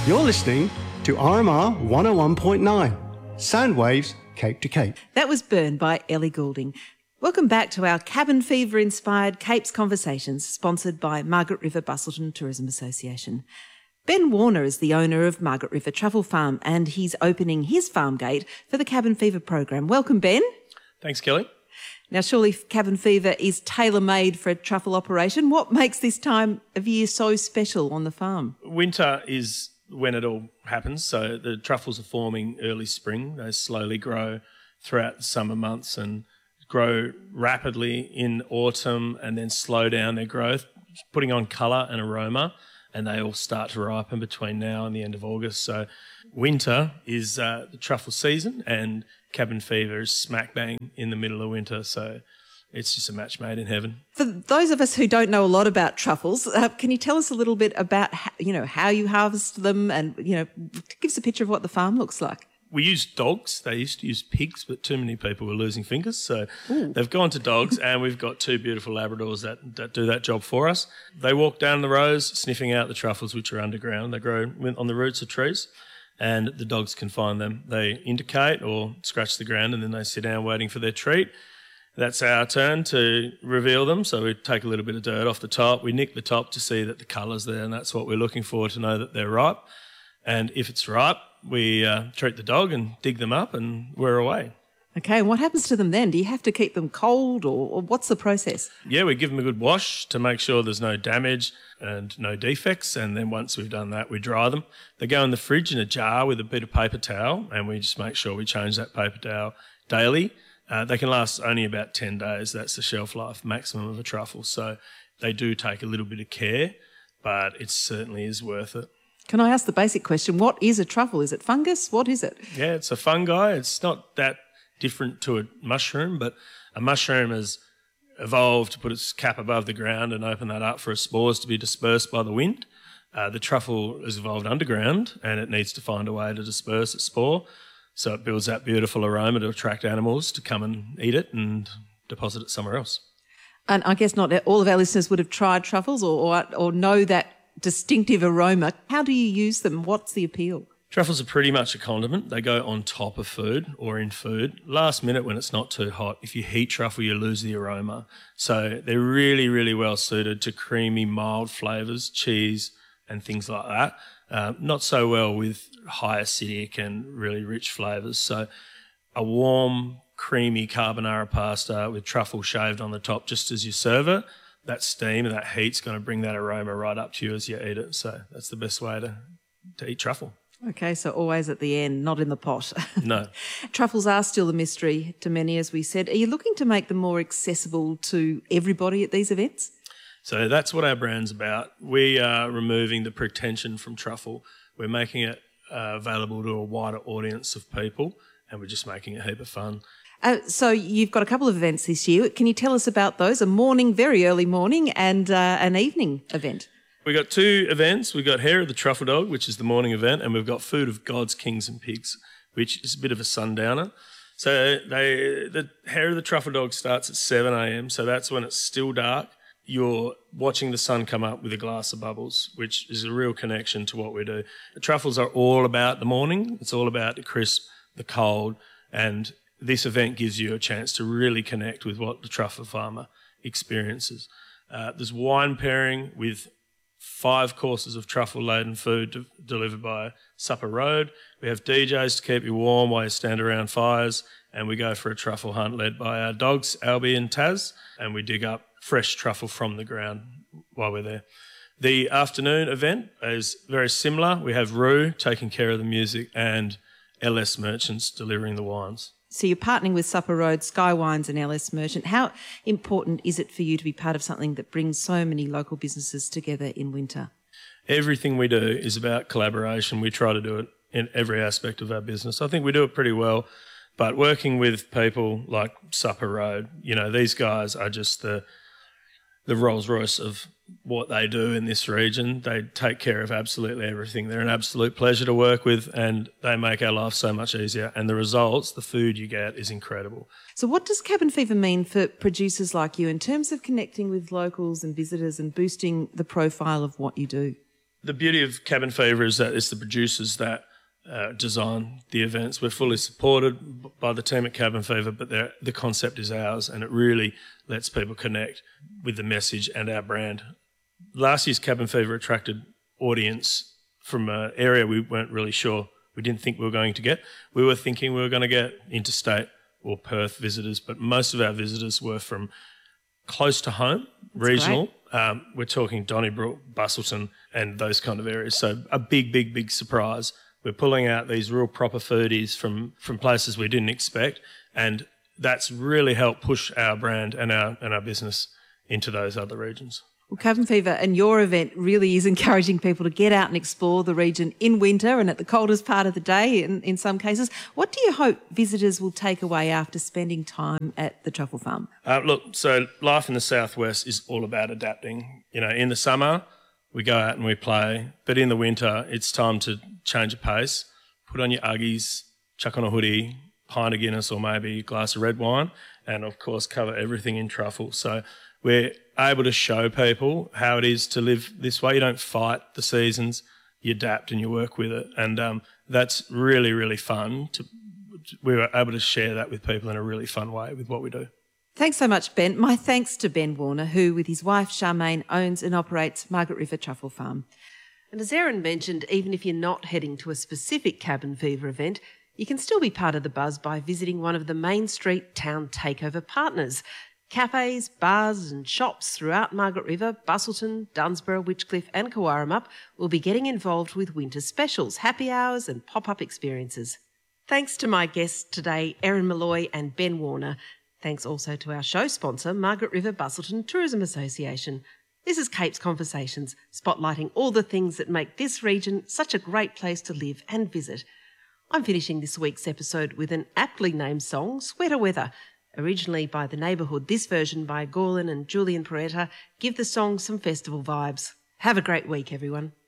You're listening to RMR 101.9, Sound Waves Cape to Cape. That was Burn by Ellie Goulding. Welcome back to our Cabin Fever-inspired Capes Conversations, sponsored by Margaret River Busselton Tourism Association. Ben Warner is the owner of Margaret River Truffle Farm, and he's opening his farm gate for the Cabin Fever program. Welcome, Ben. Thanks, Kelly. Now, surely Cabin Fever is tailor-made for a truffle operation. What makes this time of year so special on the farm? Winter is when it all happens. So the truffles are forming early spring. They slowly grow throughout the summer months and grow rapidly in autumn and then slow down their growth, putting on colour and aroma, and they all start to ripen between now and the end of August. So winter is the truffle season, and Cabin Fever is smack bang in the middle of winter. So it's just a match made in heaven. For those of us who don't know a lot about truffles, can you tell us a little bit about how you harvest them, and give us a picture of what the farm looks like? We use dogs. They used to use pigs, but too many people were losing fingers. So They've gone to dogs, and we've got two beautiful Labradors that do that job for us. They walk down the rows, sniffing out the truffles, which are underground. They grow on the roots of trees, and the dogs can find them. They indicate or scratch the ground, and then they sit down waiting for their treat. That's our turn to reveal them. So we take a little bit of dirt off the top. We nick the top to see that the colour's there, and that's what we're looking for to know that they're ripe. And if it's ripe, we treat the dog and dig them up, and we're away. Okay, and what happens to them then? Do you have to keep them cold, or what's the process? Yeah, we give them a good wash to make sure there's no damage and no defects, and then once we've done that, we dry them. They go in the fridge in a jar with a bit of paper towel, and we just make sure we change that paper towel daily. They can last only about 10 days. That's the shelf life maximum of a truffle. So they do take a little bit of care, but it certainly is worth it. Can I ask the basic question? What is a truffle? Is it fungus? What is it? Yeah, it's a fungi. It's not that different to a mushroom, but a mushroom has evolved to put its cap above the ground and open that up for its spores to be dispersed by the wind. The truffle has evolved underground, and it needs to find a way to disperse its spore. So it builds that beautiful aroma to attract animals to come and eat it and deposit it somewhere else. And I guess not all of our listeners would have tried truffles or know that distinctive aroma. How do you use them? What's the appeal? Truffles are pretty much a condiment. They go on top of food or in food. Last minute when it's not too hot, if you heat truffle, you lose the aroma. So they're really, really well suited to creamy, mild flavours, cheese and things like that. Not so well with high acidic and really rich flavours. So a warm, creamy carbonara pasta with truffle shaved on the top just as you serve it, that steam and that heat's going to bring that aroma right up to you as you eat it. So that's the best way to eat truffle. Okay, so always at the end, not in the pot. No. Truffles are still a mystery to many, as we said. Are you looking to make them more accessible to everybody at these events? So that's what our brand's about. We are removing the pretension from truffle. We're making it available to a wider audience of people, and we're just making it a heap of fun. So you've got a couple of events this year. Can you tell us about those? A morning, very early morning, and an evening event. We've got two events. We've got Hair of the Truffle Dog, which is the morning event, and we've got Food of Gods, Kings and Pigs, which is a bit of a sundowner. So the Hair of the Truffle Dog starts at 7 a.m, so that's when it's still dark. You're watching the sun come up with a glass of bubbles, which is a real connection to what we do. The truffles are all about the morning. It's all about the crisp, the cold, and this event gives you a chance to really connect with what the truffle farmer experiences. There's wine pairing with 5 courses of truffle-laden food delivered by Supper Road. We have DJs to keep you warm while you stand around fires, and we go for a truffle hunt led by our dogs, Albie and Taz, and we dig up fresh truffle from the ground while we're there. The afternoon event is very similar. We have Roo taking care of the music and LS Merchants delivering the wines. So you're partnering with Supper Road, Sky Wines and LS Merchant. How important is it for you to be part of something that brings so many local businesses together in winter? Everything we do is about collaboration. We try to do it in every aspect of our business. I think we do it pretty well, but working with people like Supper Road, these guys are just the Rolls Royce of what they do in this region. They take care of absolutely everything. They're an absolute pleasure to work with, and they make our life so much easier. And the results, the food you get, is incredible. So what does Cabin Fever mean for producers like you in terms of connecting with locals and visitors and boosting the profile of what you do? The beauty of Cabin Fever is that it's the producers that design the events. We're fully supported by the team at Cabin Fever, but the concept is ours, and it really lets people connect with the message and our brand. Last year's Cabin Fever attracted audience from an area we weren't really sure, we didn't think we were going to get. We were thinking we were going to get interstate or Perth visitors, but most of our visitors were from close to home, regional. We're talking Donnybrook, Busselton and those kind of areas. So a big surprise. We're pulling out these real proper foodies from places we didn't expect, and that's really helped push our brand and our business into those other regions. Well, Cabin Fever and your event really is encouraging people to get out and explore the region in winter and at the coldest part of the day in some cases. What do you hope visitors will take away after spending time at the Truffle Farm? Look, so life in the southwest is all about adapting. You know, in the summer, we go out and we play, but in the winter, it's time to change of pace, put on your Uggies, chuck on a hoodie, pint of Guinness or maybe a glass of red wine, and of course cover everything in truffle. So we're able to show people how it is to live this way. You don't fight the seasons, you adapt and you work with it. And that's really fun. We were able to share that with people in a really fun way with what we do. Thanks so much, Ben. My thanks to Ben Warner, who with his wife Charmaine owns and operates Margaret River Truffle Farm. And as Erin mentioned, even if you're not heading to a specific Cabin Fever event, you can still be part of the buzz by visiting one of the Main Street Town Takeover partners. Cafes, bars and shops throughout Margaret River, Busselton, Dunsborough, Witchcliffe and Cowarup will be getting involved with winter specials, happy hours and pop-up experiences. Thanks to my guests today, Erin Malloy and Ben Warner. Thanks also to our show sponsor, Margaret River Busselton Tourism Association. This is Capes Conversations, spotlighting all the things that make this region such a great place to live and visit. I'm finishing this week's episode with an aptly named song, Sweater Weather. Originally by The Neighbourhood, this version by Gorlin and Julian Peretta give the song some festival vibes. Have a great week, everyone.